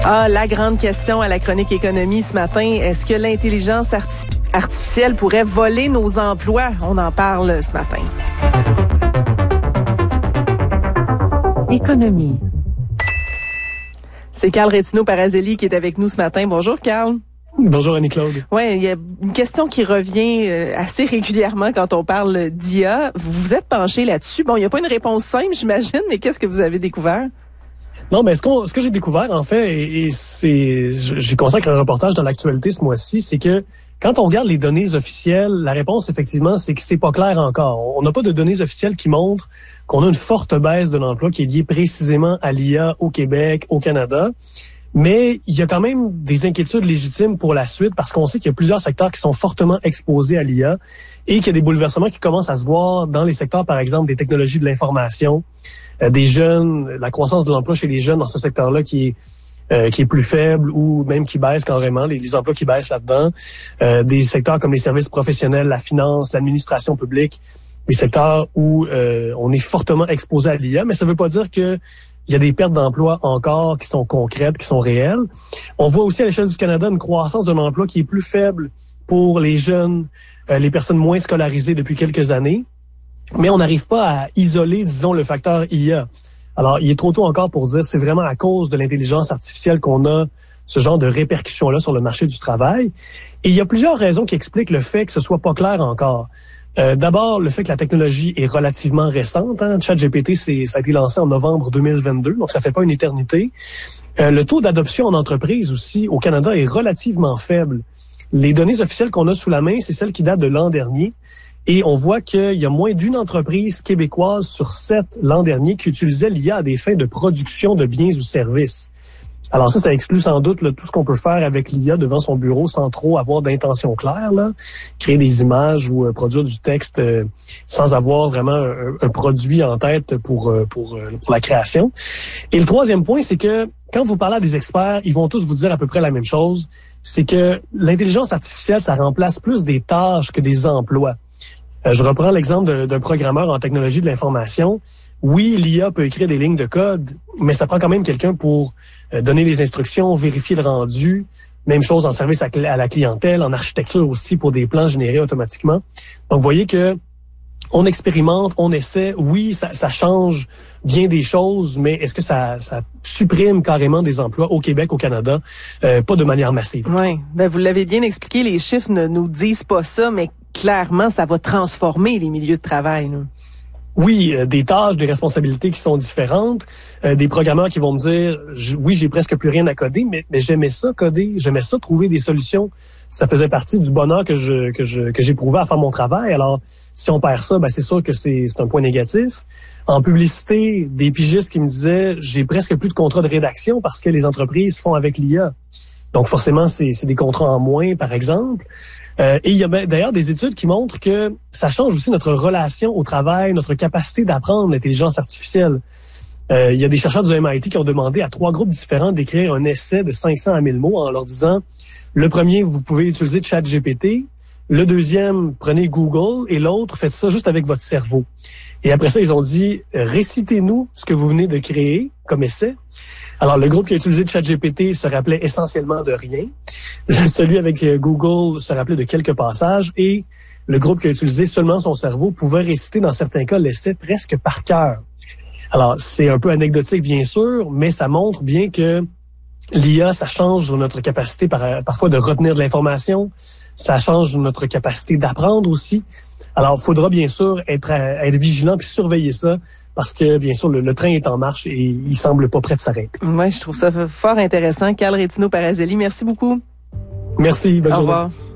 Ah, la grande question à la chronique économie ce matin, est-ce que l'intelligence artificielle pourrait voler nos emplois? On en parle ce matin. Économie. C'est Carl Rétino-Parazelli qui est avec nous ce matin. Bonjour, Carl. Bonjour, Annie-Claude. Oui, il y a une question qui revient assez régulièrement quand on parle d'IA. Vous vous êtes penché là-dessus. Bon, il n'y a pas une réponse simple, j'imagine, mais qu'est-ce que vous avez découvert? Non, mais ce que j'ai découvert, en fait, j'ai consacré un reportage dans l'actualité ce mois-ci, c'est que quand on regarde les données officielles, la réponse, effectivement, c'est que c'est pas clair encore. On n'a pas de données officielles qui montrent qu'on a une forte baisse de l'emploi qui est liée précisément à l'IA au Québec, au Canada. Mais il y a quand même des inquiétudes légitimes pour la suite parce qu'on sait qu'il y a plusieurs secteurs qui sont fortement exposés à l'IA et qu'il y a des bouleversements qui commencent à se voir dans les secteurs, par exemple, des technologies de l'information, des jeunes, la croissance de l'emploi chez les jeunes dans ce secteur-là qui est plus faible ou même qui baisse carrément, les emplois qui baissent là-dedans, des secteurs comme les services professionnels, la finance, l'administration publique, des secteurs où on est fortement exposé à l'IA, mais ça ne veut pas dire que il y a des pertes d'emplois encore qui sont concrètes, qui sont réelles. On voit aussi à l'échelle du Canada une croissance d'un emploi qui est plus faible pour les jeunes, les personnes moins scolarisées depuis quelques années. Mais on n'arrive pas à isoler, disons, le facteur IA. Alors, il est trop tôt encore pour dire c'est vraiment à cause de l'intelligence artificielle qu'on a ce genre de répercussions-là sur le marché du travail. Et il y a plusieurs raisons qui expliquent le fait que ce soit pas clair encore. D'abord, le fait que la technologie est relativement récente. ChatGPT, ça a été lancé en novembre 2022, donc ça fait pas une éternité. Le taux d'adoption en entreprise aussi au Canada est relativement faible. Les données officielles qu'on a sous la main, c'est celles qui datent de l'an dernier. Et on voit qu'il y a moins d'une entreprise québécoise sur 7 l'an dernier qui utilisait l'IA à des fins de production de biens ou services. Alors ça exclut sans doute tout ce qu'on peut faire avec l'IA devant son bureau sans trop avoir d'intention claire, créer des images ou produire du texte sans avoir vraiment un produit en tête pour la création. Et le troisième point, c'est que quand vous parlez à des experts, ils vont tous vous dire à peu près la même chose, c'est que l'intelligence artificielle, ça remplace plus des tâches que des emplois. Je reprends l'exemple d'un programmeur en technologie de l'information. Oui, l'IA peut écrire des lignes de code, mais ça prend quand même quelqu'un pour donner les instructions, vérifier le rendu. Même chose en service à la clientèle, en architecture aussi pour des plans générés automatiquement. Donc, vous voyez que on expérimente, on essaie. Oui, ça change bien des choses, mais est-ce que ça supprime carrément des emplois au Québec, au Canada? Pas de manière massive. Oui, vous l'avez bien expliqué, les chiffres ne nous disent pas ça, mais clairement, ça va transformer les milieux de travail. Là. Oui, des tâches, des responsabilités qui sont différentes, des programmeurs qui vont me dire oui, j'ai presque plus rien à coder, mais j'aimais ça coder, j'aimais ça trouver des solutions. Ça faisait partie du bonheur que j'éprouvais à faire mon travail. Alors, si on perd ça, c'est sûr que c'est un point négatif. En publicité, des pigistes qui me disaient j'ai presque plus de contrats de rédaction parce que les entreprises font avec l'IA. Donc forcément, c'est des contrats en moins, par exemple. Et il y a d'ailleurs des études qui montrent que ça change aussi notre relation au travail, notre capacité d'apprendre l'intelligence artificielle. Il y a des chercheurs du MIT qui ont demandé à 3 groupes différents d'écrire un essai de 500 à 1000 mots en leur disant le premier, vous pouvez utiliser ChatGPT. Le deuxième, prenez Google. Et l'autre, faites ça juste avec votre cerveau. Et après ça, ils ont dit récitez-nous ce que vous venez de créer comme essai. Alors, le groupe qui a utilisé ChatGPT se rappelait essentiellement de rien. Celui avec Google se rappelait de quelques passages. Et le groupe qui a utilisé seulement son cerveau pouvait réciter, dans certains cas, l'essai presque par cœur. Alors, c'est un peu anecdotique, bien sûr, mais ça montre bien que l'IA, ça change notre capacité parfois de retenir de l'information. Ça change notre capacité d'apprendre aussi. Alors, il faudra bien sûr être vigilant puis surveiller ça parce que, bien sûr, le train est en marche et il semble pas prêt de s'arrêter. Oui, je trouve ça fort intéressant. Carl Rétino-Parazelli, merci beaucoup. Merci, bonne journée. Au revoir.